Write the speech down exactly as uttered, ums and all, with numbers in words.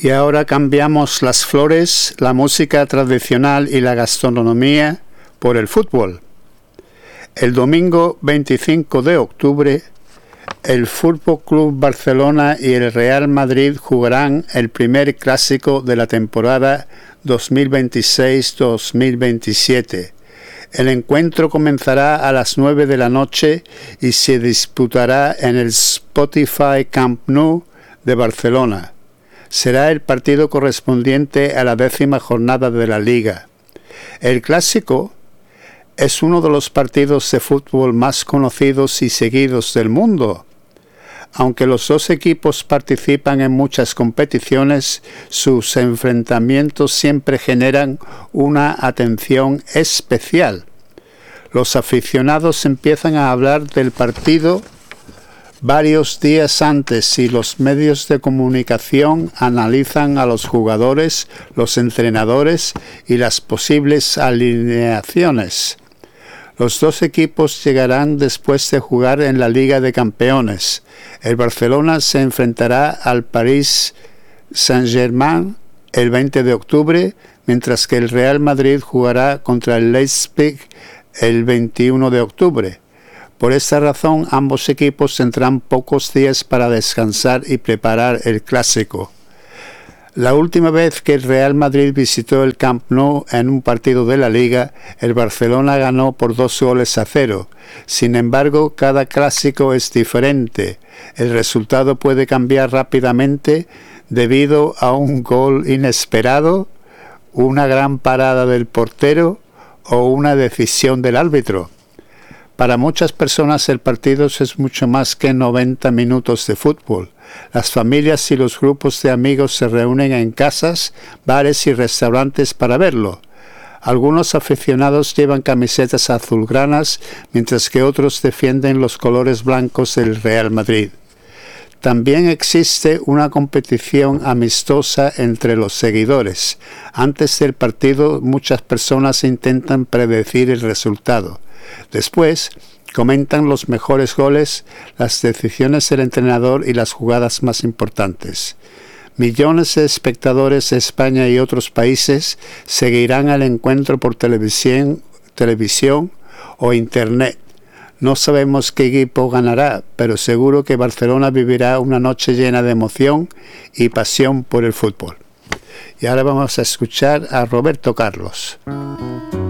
Y ahora cambiamos las flores, la música tradicional y la gastronomía por el fútbol. El domingo veinticinco de octubre, el Fútbol Club Barcelona y el Real Madrid jugarán el primer clásico de la temporada dos mil veintiséis dos mil veintisiete. El encuentro comenzará a las nueve de la noche y se disputará en el Spotify Camp Nou de Barcelona. Será el partido correspondiente a la décima jornada de la Liga. El Clásico es uno de los partidos de fútbol más conocidos y seguidos del mundo. Aunque los dos equipos participan en muchas competiciones, sus enfrentamientos siempre generan una atención especial. Los aficionados empiezan a hablar del partido varios días antes y los medios de comunicación analizan a los jugadores, los entrenadores y las posibles alineaciones. Los dos equipos llegarán después de jugar en la Liga de Campeones. El Barcelona se enfrentará al Paris Saint-Germain el veinte de octubre, mientras que el Real Madrid jugará contra el Leipzig el veintiuno de octubre. Por esta razón, ambos equipos tendrán pocos días para descansar y preparar el clásico. La última vez que el Real Madrid visitó el Camp Nou en un partido de la Liga, el Barcelona ganó por dos goles a cero. Sin embargo, cada clásico es diferente. El resultado puede cambiar rápidamente debido a un gol inesperado, una gran parada del portero o una decisión del árbitro. Para muchas personas el partido es mucho más que noventa minutos de fútbol. Las familias y los grupos de amigos se reúnen en casas, bares y restaurantes para verlo. Algunos aficionados llevan camisetas azulgranas, mientras que otros defienden los colores blancos del Real Madrid. También existe una competición amistosa entre los seguidores. Antes del partido, muchas personas intentan predecir el resultado. Después, comentan los mejores goles, las decisiones del entrenador y las jugadas más importantes. Millones de espectadores de España y otros países seguirán el encuentro por televisión, televisión o internet. No sabemos qué equipo ganará, pero seguro que Barcelona vivirá una noche llena de emoción y pasión por el fútbol. Y ahora vamos a escuchar a Roberto Carlos.